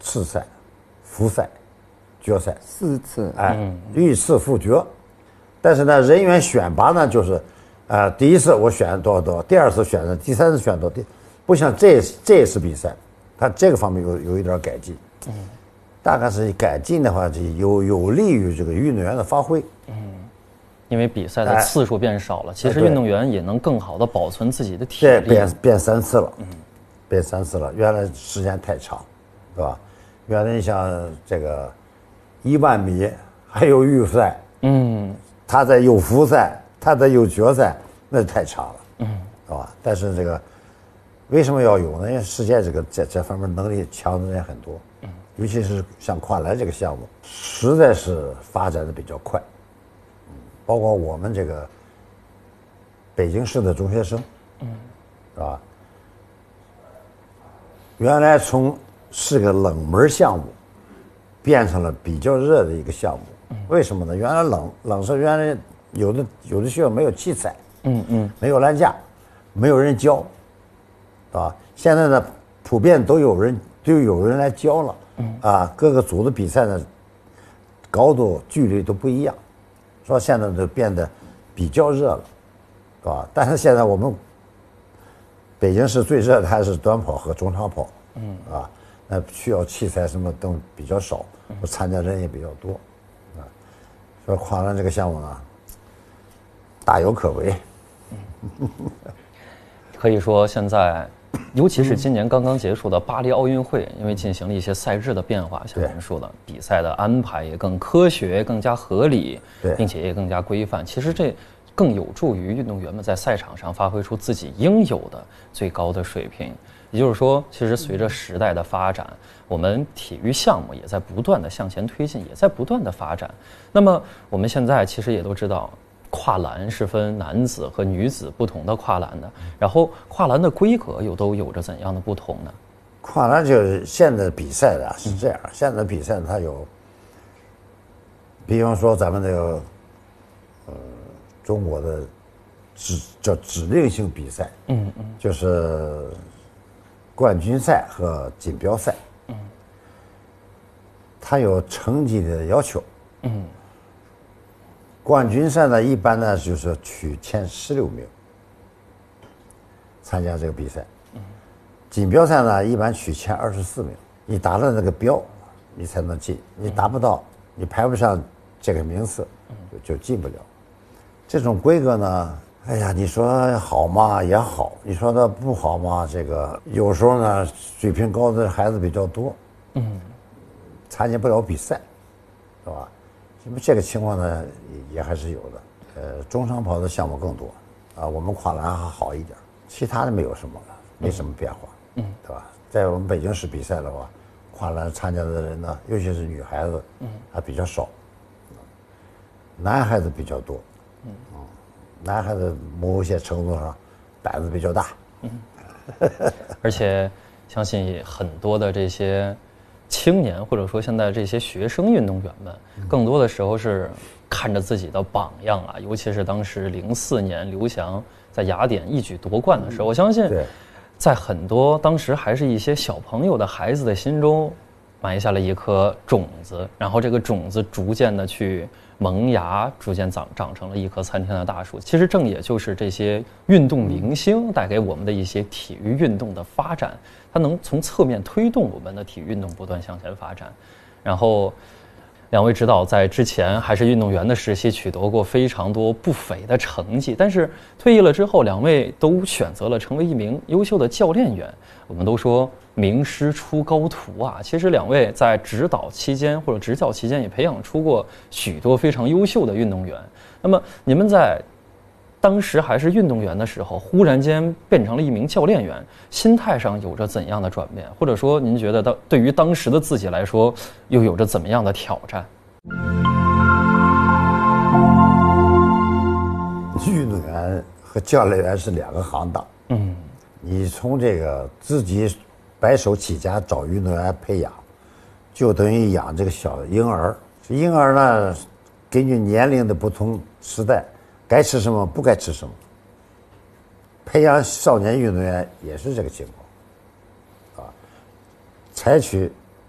次赛、复赛、决赛 4次， 屡次复决。但是呢，人员选拔呢，就是，第一次我选多少，第二次选的，第三次选多少，不像这一次比赛，它这个方面有一点改进。大概是改进的话，这有利于这个运动员的发挥。 因为比赛的次数变少了，其实运动员也能更好的保存自己的体力。 这变3次了，变3次了，原来时间太长，对吧？原来你像这个10000米还有预赛，他在有复赛，他在有决赛，那太长了，是吧？但是这个为什么要有呢？因为世界这方面能力强的人很多，尤其是像跨栏这个项目，实在是发展的比较快，包括我们这个北京市的中学生，是吧？原来是个冷门项目，变成了比较热的一个项目。为什么呢？原来冷是原来有的学校没有器材，没有栏架，没有人教，啊，现在呢普遍都有人来教了，各个组的比赛呢高度距离都不一样，说现在都变得比较热了，是吧？但是现在我们北京市最热的还是短跑和中长跑，那需要器材什么都比较少，参加人也比较多，说跨栏这个项目呢，大有可为。 可以说现在，尤其是今年刚刚结束的巴黎奥运会，因为进行了一些赛制的变化，像您说的，比赛的安排也更科学、更加合理，并且也更加规范。其实这更有助于运动员们在赛场上发挥出自己应有的最高的水平。也就是说，其实随着时代的发展，我们体育项目也在不断的向前推进，也在不断的发展。那么我们现在其实也都知道，跨栏是分男子和女子不同的跨栏的，然后跨栏的规格都有着怎样的不同呢？ 跨栏就是现在比赛的是这样，现在比赛它有，比方说咱们这个，中国的叫指令性比赛，就是冠军赛和锦标赛，它有成绩的要求，冠军赛呢一般呢就是取前16名参加这个比赛，锦标赛呢一般取前24名，你达到那个标，你才能进，你达不到，你排不上这个名次，就进不了。这种规格呢，哎呀，你说好嘛也好，你说它不好嘛，这个有时候呢水平高的孩子比较多，参加不了比赛，是吧？这个情况呢也还是有的。中长跑的项目更多，我们跨栏还好一点，其他的没有什么了，没什么变化，对吧？在我们北京市比赛的话，跨栏参加的人呢，尤其是女孩子，还比较少，男孩子比较多，男孩子某些程度上胆子比较大， 而且相信很多的这些青年或者说现在这些学生运动员们，更多的时候是看着自己的榜样啊，尤其是当时04年刘翔在雅典一举夺冠的时候，我相信在很多当时还是一些小朋友的孩子的心中埋下了一颗种子，然后这个种子逐渐的去萌芽，逐渐长成了一棵参天的大树。其实正也就是这些运动明星带给我们的一些体育运动的发展，它能从侧面推动我们的体育运动不断向前发展。然后两位指导在之前还是运动员的时期取得过非常多不菲的成绩，但是退役了之后，两位都选择了成为一名优秀的教练员。我们都说名师出高徒啊，其实两位在指导期间或者执教期间也培养出过许多非常优秀的运动员。那么你们在当时还是运动员的时候，忽然间变成了一名教练员，心态上有着怎样的转变？或者说您觉得对于当时的自己来说，又有着怎么样的挑战？ 运动员和教练员是两个行当，你从这个自己白手起家找运动员培养，就等于养这个小婴儿。婴儿呢，根据年龄的不同时代，该吃什么不该吃什么。培养少年运动员也是这个情况，采取